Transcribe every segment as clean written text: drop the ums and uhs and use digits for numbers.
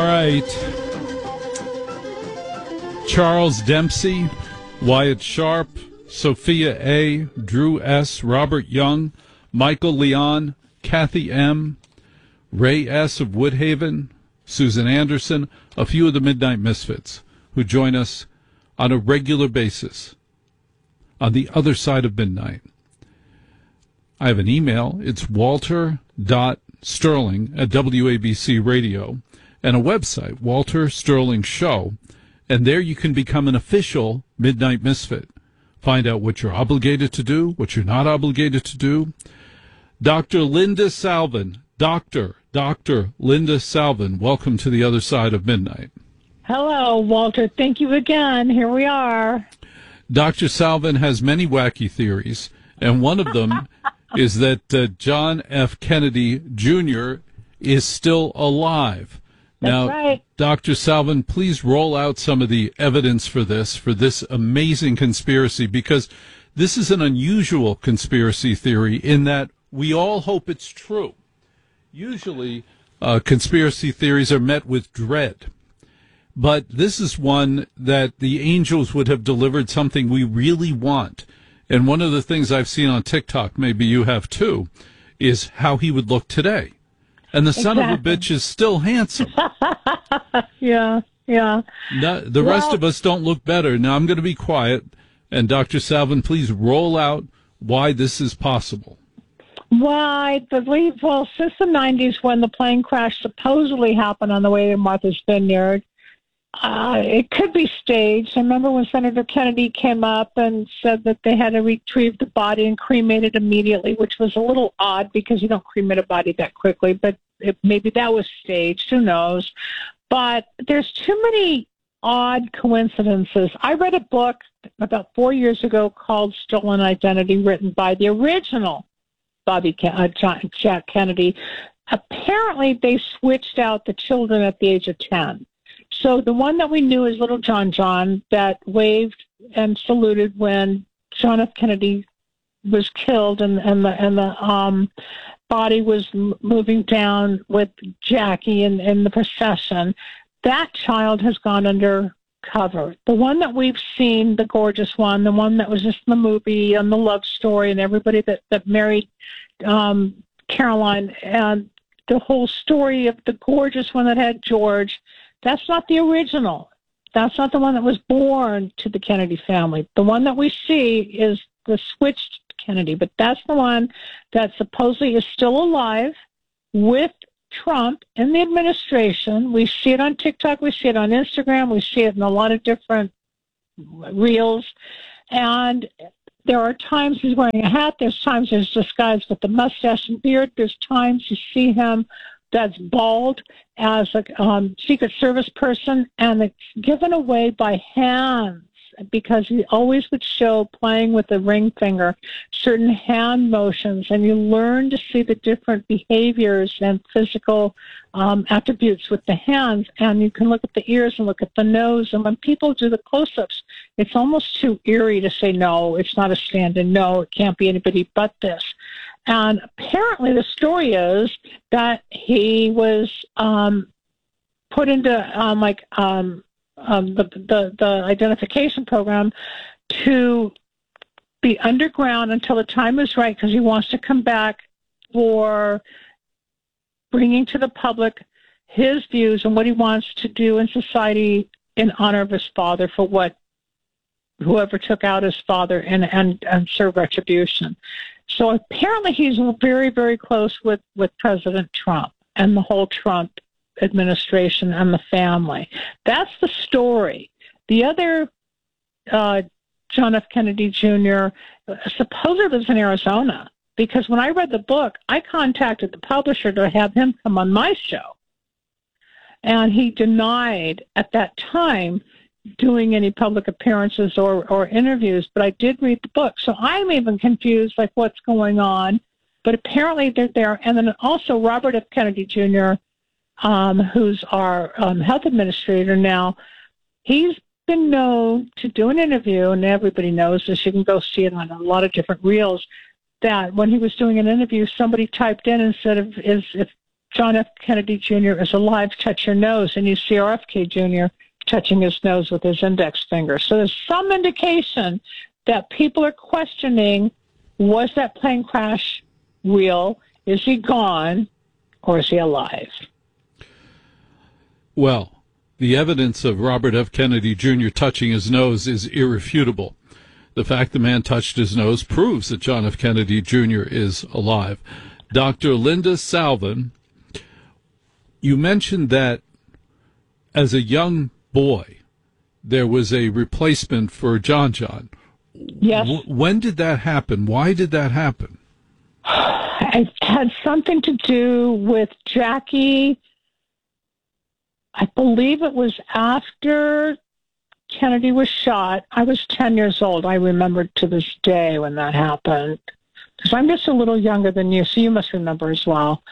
All right. Charles Dempsey, Wyatt Sharp, Sophia A., Drew S., Robert Young, Michael Leon, Kathy M., Ray S. of Woodhaven, Susan Anderson, a few of the Midnight Misfits who join us on a regular basis on the other side of midnight. I have an email. It's walter.sterling@WABC Radio, and a website, Walter Sterling Show, and there you can become an official Midnight Misfit. Find out what you're obligated to do, what you're not obligated to do. Dr. Linda Salvin, Dr. Linda Salvin, welcome to the other side of midnight. Hello, Walter. Thank you again. Here we are. Dr. Salvin has many wacky theories, and one of them is that John F. Kennedy Jr. is still alive. Now, right. Dr. Salvin, please roll out some of the evidence for this amazing conspiracy, because this is an unusual conspiracy theory in that we all hope it's true. Usually, conspiracy theories are met with dread. But this is one that the angels would have delivered something we really want. And one of the things I've seen on TikTok, maybe you have too, is how he would look today. And the son of a bitch is still handsome. Yeah. No, the rest of us don't look better. Now, I'm going to be quiet. And Dr. Salvin, please roll out why this is possible. Well, I believe, since the 90s when the plane crash supposedly happened on the way to Martha's Vineyard, it could be staged. I remember when Senator Kennedy came up and said that they had to retrieve the body and cremate it immediately, which was a little odd because you don't cremate a body that quickly, but maybe that was staged. Who knows? But there's too many odd coincidences. I read a book about 4 years ago called Stolen Identity, written by the original Jack Kennedy. Apparently, they switched out the children at the age of 10. So the one that we knew is little John that waved and saluted when John F. Kennedy was killed and the body was moving down with Jackie in the procession, that child has gone undercover. The one that we've seen, the gorgeous one, the one that was just in the movie and the love story and everybody that married Caroline, and the whole story of the gorgeous one that had George, that's not the original. That's not the one that was born to the Kennedy family. The one that we see is the switched Kennedy, but that's the one that supposedly is still alive with Trump in the administration. We see it on TikTok. We see it on Instagram. We see it in a lot of different reels. And there are times he's wearing a hat. There's times he's disguised with the mustache and beard. There's times you see him that's bald as a Secret Service person, and it's given away by hands because he always would show playing with the ring finger, certain hand motions, and you learn to see the different behaviors and physical attributes with the hands, and you can look at the ears and look at the nose, and when people do the close-ups, it's almost too eerie to say, no, it's not a stand-in, no, it can't be anybody but this. And apparently the story is that he was put into the identification program to be underground until the time is right, because he wants to come back for bringing to the public his views and what he wants to do in society in honor of his father for what whoever took out his father and serve retribution. So apparently he's very, very close with President Trump and the whole Trump administration and the family. That's the story. The other, John F. Kennedy Jr., supposedly lives in Arizona, because when I read the book, I contacted the publisher to have him come on my show. And he denied at that time doing any public appearances or interviews, but I did read the book. So I'm even confused, like, what's going on. But apparently they're there. And then also Robert F. Kennedy Jr., who's our health administrator now, he's been known to do an interview, and everybody knows this. You can go see it on a lot of different reels, that when he was doing an interview, somebody typed in and said, if John F. Kennedy Jr. is alive, touch your nose, and you see RFK Jr. touching his nose with his index finger. So there's some indication that people are questioning, was that plane crash real? Is he gone, or is he alive? Well, the evidence of Robert F. Kennedy Jr. touching his nose is irrefutable. The fact the man touched his nose proves that John F. Kennedy Jr. is alive. Dr. Linda Salvin, you mentioned that as a young boy, there was a replacement for John John. Yes. When did that happen? Why did that happen? It had something to do with Jackie. I believe it was after Kennedy was shot. I was 10 years old. I remember to this day when that happened. Because I'm just a little younger than you, so you must remember as well.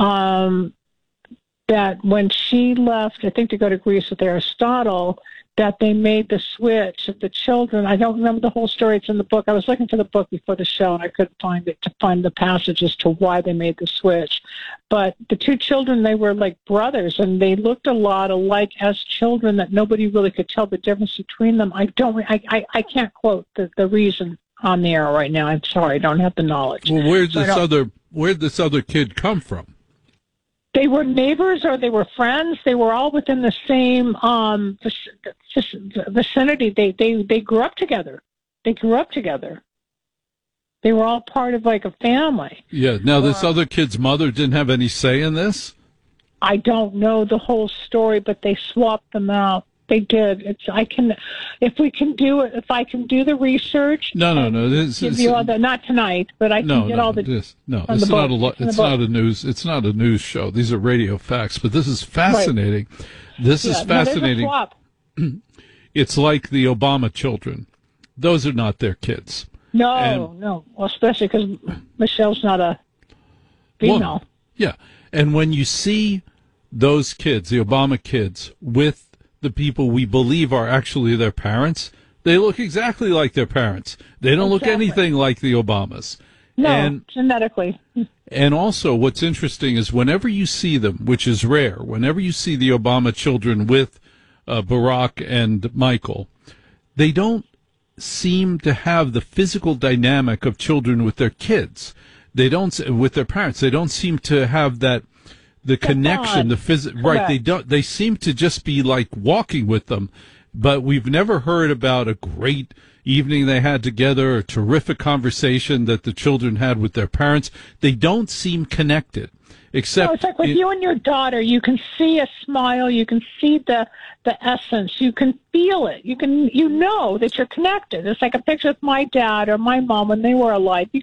That when she left, I think to go to Greece with Aristotle, that they made the switch of the children. I don't remember the whole story. It's in the book. I was looking for the book before the show, and I couldn't find it to find the passage as to why they made the switch. But the two children, they were like brothers, and they looked a lot alike as children that nobody really could tell the difference between them. I can't quote the reason on the air right now. I'm sorry. I don't have the knowledge. Well, where'd this other kid come from? They were neighbors or they were friends. They were all within the same vicinity. They grew up together. They were all part of like a family. Yeah. Now, this other kid's mother didn't have any say in this? I don't know the whole story, but they swapped them out. They did. If we can do it, if I can do the research. No. Give you all the, not tonight, but I can get all the. It's not a news show. These are radio facts, but this is fascinating. Right. This is fascinating. It's like the Obama children. Those are not their kids. No. Well, especially because Michelle's not a female. Well, yeah, and when you see those kids, the Obama kids, with the people we believe are actually their parents, they look exactly like their parents. They don't look anything like the Obamas. No, genetically. And also what's interesting is whenever you see them, which is rare, whenever you see the Obama children with Barack and Michael, they don't seem to have the physical dynamic of children with their kids. They don't, with their parents, they don't seem to have the connection, right? They seem to just be like walking with them, but we've never heard about a great evening they had together, a terrific conversation that the children had with their parents. They don't seem connected. Except it's like with you and your daughter, you can see a smile, you can see the essence, you can feel it, you know that you're connected. It's like a picture of my dad or my mom when they were alive. You